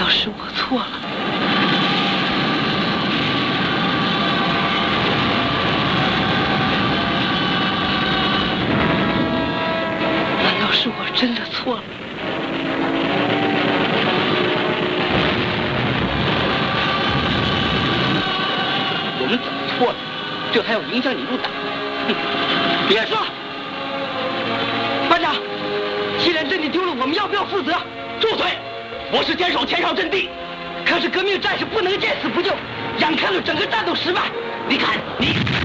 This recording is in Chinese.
道是我错了？难道是我真的错了？ 我们怎么错了？这还要影响你入党？哼！别说。班长，祁连阵地丢了，我们要不要负责？住嘴！我是坚守前哨阵地，可是革命战士不能见死不救，眼看着整个战斗失败。你看你。